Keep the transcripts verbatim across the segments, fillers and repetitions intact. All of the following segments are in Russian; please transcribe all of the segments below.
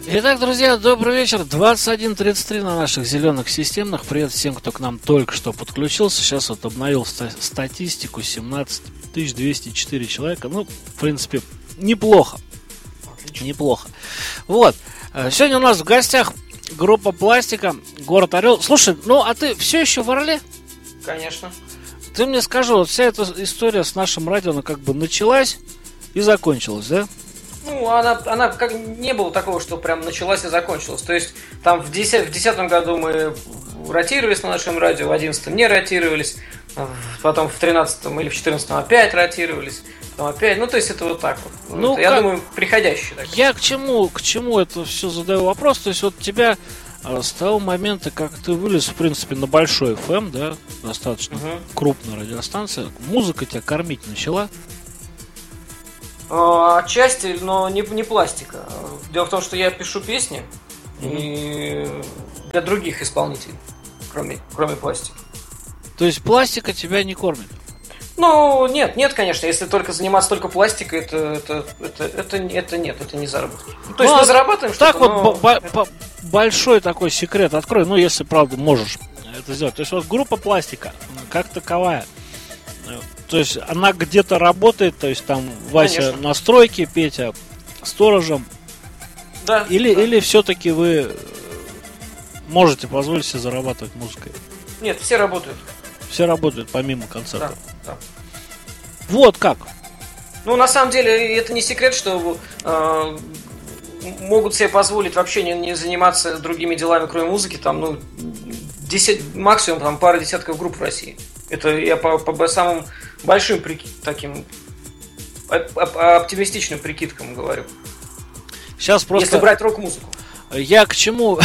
Итак, друзья, добрый вечер. двадцать один тридцать три на наших зеленых системах. Привет всем, кто к нам только что подключился. Сейчас вот обновил ста- статистику. семнадцать тысяч двести четыре человека. Ну, в принципе, неплохо. Отлично. Неплохо. Вот. Сегодня у нас в гостях группа Пластика, город Орел. Слушай, ну а ты все еще в Орле? Конечно. Ты мне скажи, вот вся эта история с нашим радио, она как бы началась и закончилась, да? Ну, она, она как не было такого, что прям началась и закончилась. То есть, там в десятом году мы ротировались на нашем радио, в одиннадцатом не ротировались, потом в тринадцатом или в четырнадцатом опять ротировались, потом опять. Ну, то есть, это вот так вот. Ну, вот, я думаю, приходящий. Так. Я к чему, к чему это все задаю вопрос? То есть, вот тебя с того момента, как ты вылез, в принципе, на большой эф эм, да, достаточно угу. крупная радиостанция, музыка тебя кормить начала? Отчасти, но не, не пластика. Дело в том, что я пишу песни mm-hmm. и для других исполнителей, кроме, кроме пластики. То есть пластика тебя не кормит? Ну, нет, нет, конечно. Если только заниматься только пластикой, это, это, это, это, это нет, это не заработки. Ну, то есть ну, мы зарабатываем так что-то, вот но... б- б- большой такой секрет открой, ну, если, правда, можешь это сделать. То есть вот группа Пластика, как таковая, то есть она где-то работает, то есть там Вася Конечно. на стройке, Петя сторожем. Да. Или, да. или все-таки вы можете позволить себе зарабатывать музыкой? Нет, все работают. Все работают помимо концертов. Да, да. Вот как. Ну, на самом деле, это не секрет, что э, могут себе позволить вообще не, не заниматься другими делами, кроме музыки. Там, ну, десять, максимум там, пара десятков групп в России. Это я по, по, по самым большим прики, таким оптимистичным прикидкам говорю. Сейчас просто... Если брать рок-музыку. Я к чему?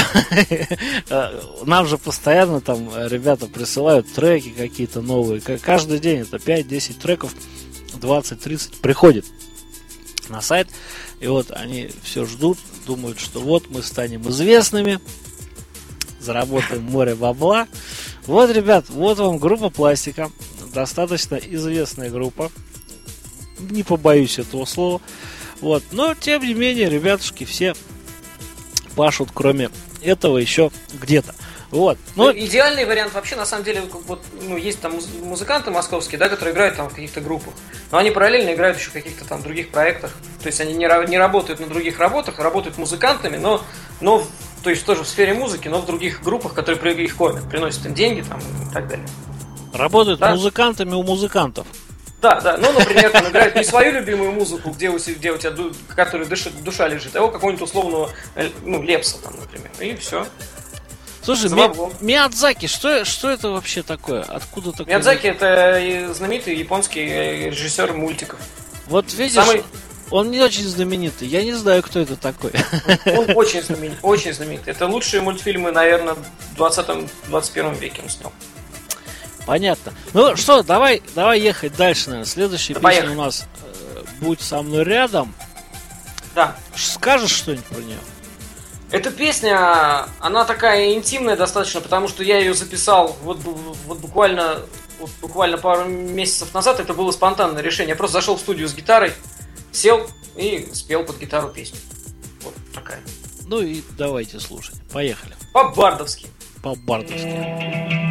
Нам же постоянно там ребята присылают треки какие-то новые. Каждый день это пять-десять треков, двадцать-тридцать приходит на сайт. И вот они все ждут, думают, что вот мы станем известными, заработаем море бабла. Вот, ребят, вот вам группа Пластика. Достаточно известная группа. Не побоюсь этого слова. Вот. Но, тем не менее, ребятушки все пашут, кроме этого, еще где-то. Вот. Но... Ну, идеальный вариант вообще, на самом деле, вот, ну, есть там музыканты московские, да, которые играют там в каких-то группах. Но они параллельно играют еще в каких-то там других проектах. То есть они не, не работают на других работах, работают музыкантами, но, но то есть тоже в сфере музыки, но в других группах, которые их кормят, приносят им деньги там, и так далее. Работают да? музыкантами у музыкантов. Да, да. Ну, например, там играют не свою любимую музыку, где у, где у тебя, которая душа лежит, а его какого-нибудь условного, ну, Лепса там, например. И все. Слушай, Ми- Миядзаки, что, что это вообще такое? Откуда такое? Миядзаки это знаменитый японский режиссер мультиков. Вот видишь, Самый... он не очень знаменитый. Я не знаю, кто это такой. Он очень знаменитый, очень знаменитый. Это лучшие мультфильмы, наверное, в двадцатом-двадцать первом веке он снял. Понятно. Ну что, давай, давай ехать дальше, наверное. Следующая да песня поехали. У нас э, «Будь со мной рядом». Да. Скажешь что-нибудь про нее? Эта песня, она такая интимная достаточно, потому что я ее записал вот, вот буквально, вот буквально пару месяцев назад. Это было спонтанное решение. Я просто зашел в студию с гитарой, сел и спел под гитару песню. Вот такая. Ну и давайте слушать. Поехали. По-бардовски. По-бардовски.